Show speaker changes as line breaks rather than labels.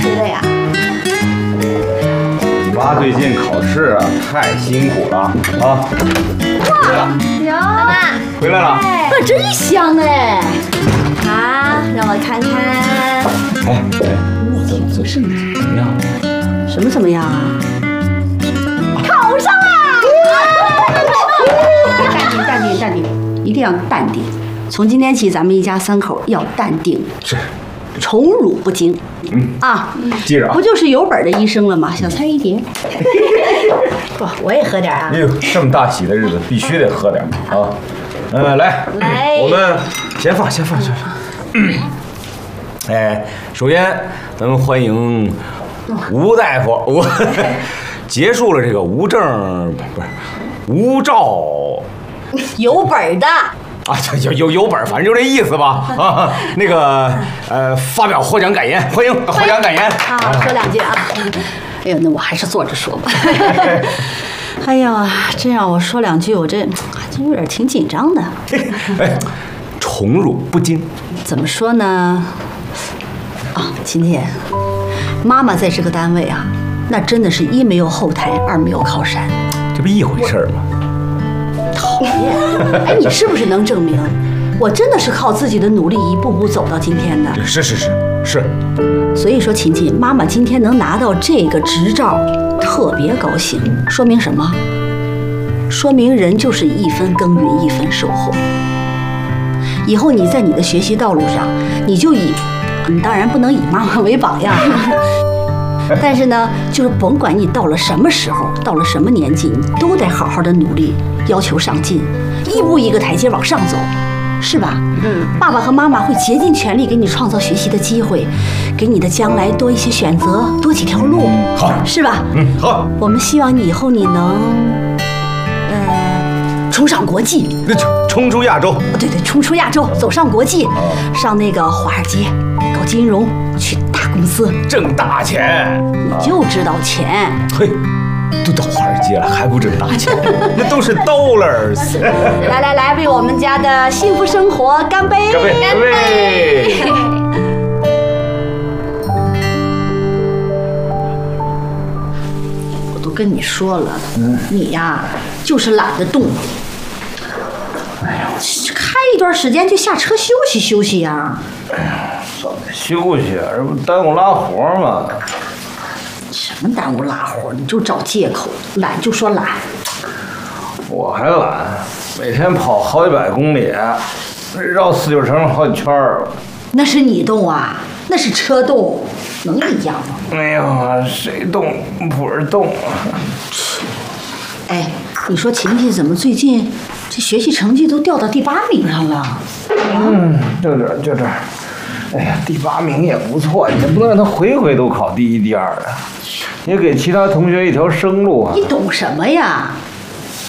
回来呀？
你妈最近考试啊，太辛苦了啊！回来了，
哟，妈妈
回来了。
那真香哎！啊，让我看看。
哎，怎么样？
什么怎么样啊？考上了！淡定，一定要淡定。从今天起，咱们一家3口要淡定，
是，
宠辱不惊。
记着啊。
不就是有本的医生了吗？小菜一碟。不，我也喝点啊。
哎呦，这么大喜的日子，必须得喝点啊！来，我们先放。哎，首先咱们欢迎吴大夫，结束了这个无证不是无照
有本的。
啊，有本，反正就这意思吧啊。那个发表获奖感言，欢迎获奖感言
啊，说2句啊。哎呦，那我还是坐着说吧。哎呀，真让我说2句，我这有点挺紧张的。
哎，宠辱不惊。
怎么说呢？啊，今天妈妈在这个单位啊，那真的是1没有后台，2没有靠山。
这不一回事吗？
讨厌！哎，你是不是能证明我真的是靠自己的努力一步步走到今天的？
是。
所以说，琴琴，妈妈今天能拿到这个执照，特别高兴。说明什么？说明人就是1分耕耘1分收获。以后你在你的学习道路上，你就当然不能以妈妈为榜样。但是呢，就是甭管你到了什么时候，到了什么年纪，你都得好好的努力，要求上进，一步一个台阶往上走，是吧？爸爸和妈妈会竭尽全力给你创造学习的机会，给你的将来多一些选择，多几条路，
好，
是吧？
好。
我们希望你以后你能，冲上国际，
冲出亚洲。
对，冲出亚洲，走上国际，上那个华尔街，搞金融，去大公司，
挣大钱。
你就知道钱。
嘿，都到华尔街了还不挣大钱？那都是 dollars。
来，为我们家的幸福生活干杯！
干杯！
我都跟你说了，你呀就是懒得动。哎呀，开一段时间就下车休息呀。
哎呀，休息，这不耽误拉活吗？
什么耽误拉活？你就找借口，懒就说懒。
我还懒，每天跑好几百公里，绕四九城好几圈儿。
那是你动啊，那是车动，能一样吗？
哎呀，谁动不是动啊？
哎，你说琴琴怎么最近这学习成绩都掉到第8名上了？
就这儿。哎呀，第8名也不错，你不能让他回都考第1、第2的，也给其他同学一条生路啊。
你懂什么呀？